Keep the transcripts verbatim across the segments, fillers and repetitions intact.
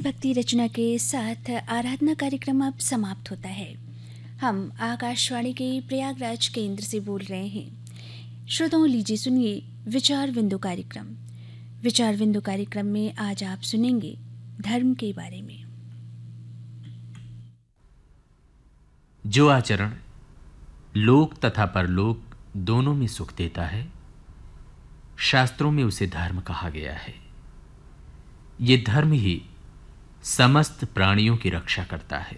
भक्ति रचना के साथ आराधना कार्यक्रम अब समाप्त होता है। हम आकाशवाणी के प्रयागराज केंद्र से बोल रहे हैं। श्रोताओं, लीजिए सुनिए विचार विंदु कार्यक्रम। विचार विंदु कार्यक्रम में आज आप सुनेंगे धर्म के बारे में। जो आचरण लोक तथा परलोक दोनों में सुख देता है, शास्त्रों में उसे धर्म कहा गया है। ये धर्म ही समस्त प्राणियों की रक्षा करता है।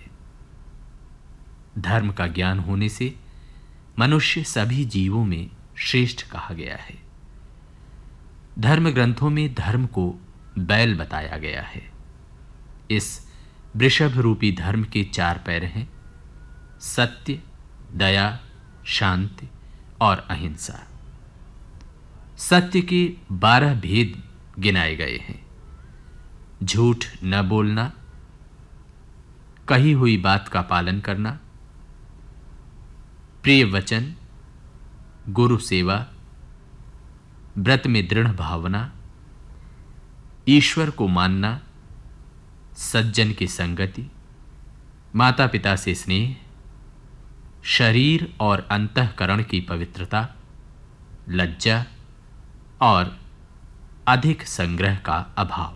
धर्म का ज्ञान होने से मनुष्य सभी जीवों में श्रेष्ठ कहा गया है। धर्म ग्रंथों में धर्म को बैल बताया गया है। इस वृषभ रूपी धर्म के चार पैर हैं: सत्य, दया, शांति और अहिंसा। सत्य के बारह भेद गिनाए गए हैं: झूठ न बोलना, कही हुई बात का पालन करना, प्रिय वचन, गुरु सेवा, व्रत में दृढ़ भावना, ईश्वर को मानना, सज्जन की संगति, माता पिता से स्नेह, शरीर और अंतःकरण की पवित्रता, लज्जा और अधिक संग्रह का अभाव।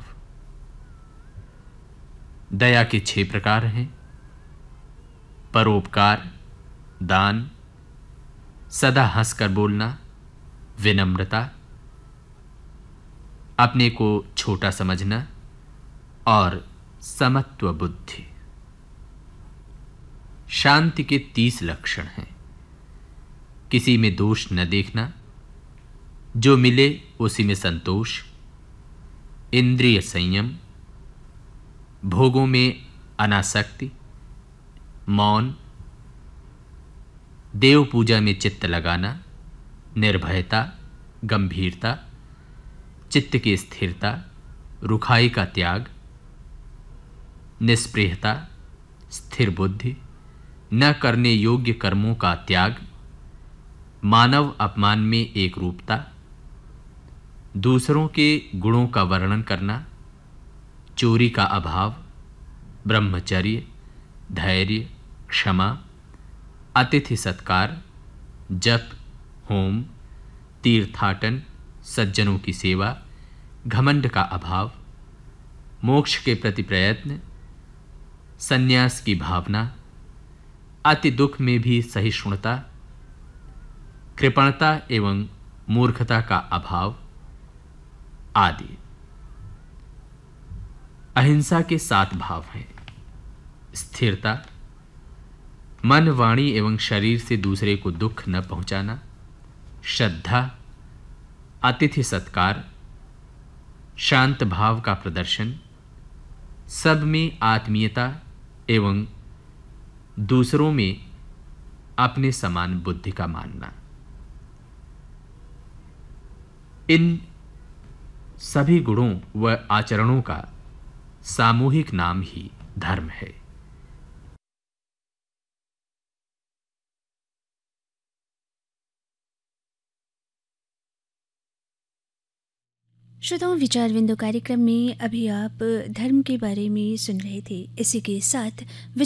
दया के छह प्रकार हैं: परोपकार, दान, सदा हंसकर बोलना, विनम्रता, अपने को छोटा समझना और समत्व बुद्धि। शांति के तीस लक्षण हैं: किसी में दोष न देखना, जो मिले उसी में संतोष, इंद्रिय संयम, भोगों में अनासक्ति, मौन, देव पूजा में चित्त लगाना, निर्भयता, गंभीरता, चित्त की स्थिरता, रुखाई का त्याग, निष्प्रियता, स्थिर बुद्धि, न करने योग्य कर्मों का त्याग, मानव अपमान में एक रूपता, दूसरों के गुणों का वर्णन करना, चोरी का अभाव, ब्रह्मचर्य, धैर्य, क्षमा, अतिथि सत्कार, जप, होम, तीर्थाटन, सज्जनों की सेवा, घमंड का अभाव, मोक्ष के प्रति प्रयत्न, संन्यास की भावना, अति दुख में भी सहिष्णुता, कृपणता एवं मूर्खता का अभाव आदि। अहिंसा के सात भाव हैं: स्थिरता, मन, वाणी एवं शरीर से दूसरे को दुख न पहुंचाना, श्रद्धा, अतिथि सत्कार, शांत भाव का प्रदर्शन, सब में आत्मीयता एवं दूसरों में अपने समान बुद्धि का मानना। इन सभी गुणों व आचरणों का सामूहिक नाम ही धर्म है। श्रोताओं, विचार विंदु कार्यक्रम में अभी आप धर्म के बारे में सुन रहे थे। इसी के साथ